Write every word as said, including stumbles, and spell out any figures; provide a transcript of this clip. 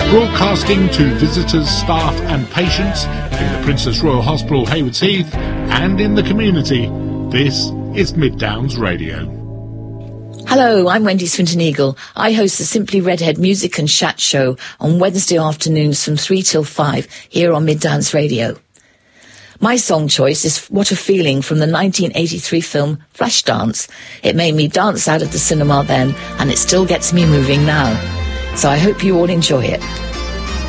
Broadcasting to visitors, staff and patients in the Princess Royal Hospital, Haywards Heath, and in the community, this is Mid Downs Radio. Hello, I'm Wendy Swinton Eagle. I host the Simply Redhead Music and Chat Show on Wednesday afternoons from three till five here on Mid Downs Radio. My song choice is What a Feeling from the nineteen eighty-three film Flashdance. It made me dance out of the cinema then, and it still gets me moving now. So I hope you all enjoy it.